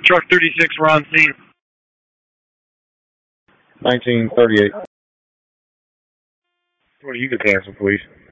Truck 36, we're on scene. 1938. What do you get to answer, please?